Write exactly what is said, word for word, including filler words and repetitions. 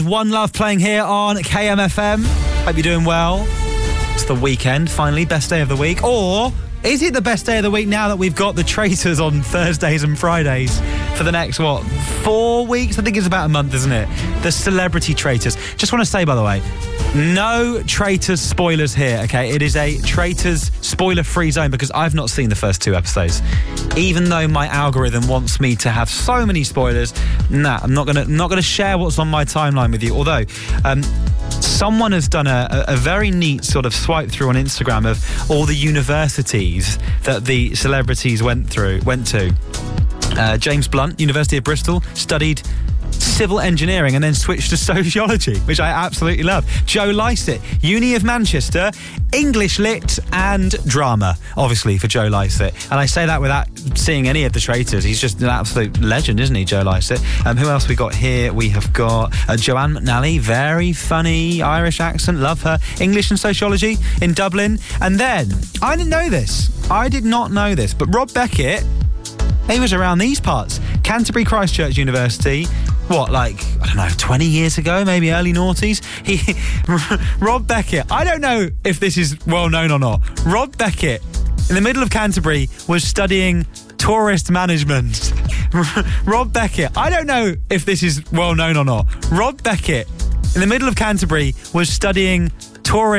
One Love playing here on K M F M. Hope you're doing well. It's the weekend, finally, best day of the week. Or is it the best day of the week now that we've got the Traitors on Thursdays and Fridays for the next, what, four weeks? I think it's about a month, isn't it? The Celebrity Traitors. Just want to say, by the way, no Traitors spoilers here, okay? It is a Traitors spoiler-free zone because I've not seen the first two episodes. Even though my algorithm wants me to have so many spoilers, nah, I'm not gonna not gonna share what's on my timeline with you. Although, um, someone has done a, a very neat sort of swipe through on Instagram of all the universities that the celebrities went through, went to. Uh, James Blunt, University of Bristol, studied civil engineering and then switched to sociology, which I absolutely love. Joe Lycett, Uni of Manchester, English Lit and drama, obviously, for Joe Lycett. And I say that without seeing any of the Traitors. He's just an absolute legend, isn't he, Joe Lycett? Um, who else we got here? We have got uh, Joanne McNally, very funny Irish accent, love her. English and sociology in Dublin. And then, I didn't know this. I did not know this, but Rob Beckett, he was around these parts. Canterbury Christchurch University, what, like, I don't know, twenty years ago, maybe early noughties? He, Rob Beckett, I don't know if this is well known or not. Rob Beckett, in the middle of Canterbury, was studying tourist management. Rob Beckett, I don't know if this is well known or not. Rob Beckett, in the middle of Canterbury, was studying tourist